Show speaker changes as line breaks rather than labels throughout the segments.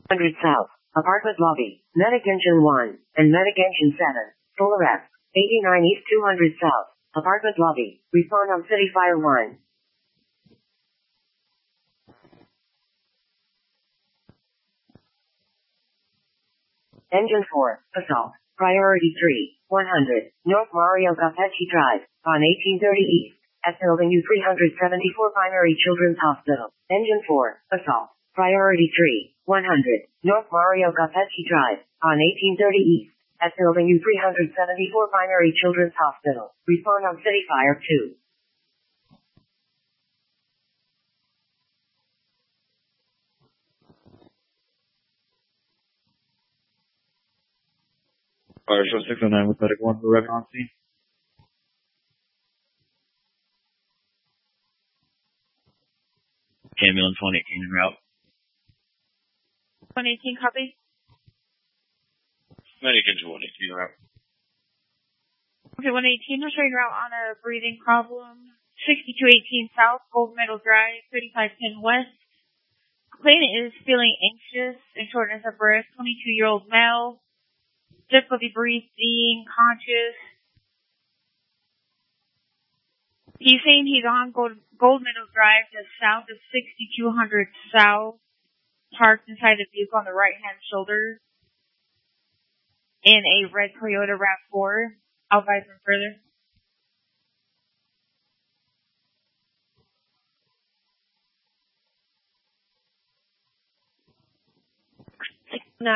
100 South, Apartment Lobby, Medic Engine 1, and Medic Engine 7, Solar F, 89 East 200 South, Apartment Lobby, respond on City Fire 1. Engine 4, Assault, Priority 3, 100, North Mario Capecchi Drive, on 1830 East, at Building U374 Primary Children's Hospital. Engine 4, Assault, Priority 3, 100, North Mario Capecchi Drive, on 1830 East, at Building U374 Primary Children's Hospital. Respond on City Fire 2.
Fire Show 609 with Medic 1 for Revenant on scene. Ambulance 118 en route.
118 copy.
Medic Engine 118 en route.
Okay, 118, we're showing route on a breathing problem. 6218 South, Gold Medal Drive, 3510 West. Complainant is feeling anxious and shortness of breath. 22-year-old male. Difficulty breathing, conscious. He's saying he's on Gold Meadow Drive, just south of 6200 South, parked inside the vehicle on the right-hand shoulder in a red Toyota RAV4. I'll advise him further. No.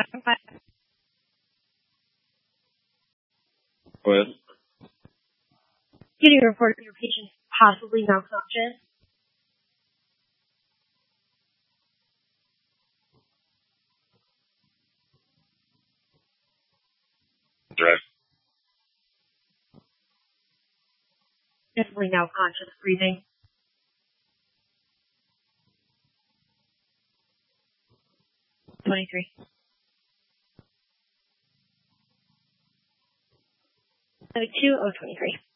Go ahead.
Getting a report of your patient possibly malfunction.
Drive.
Definitely now conscious breathing. $23. 2 of 23.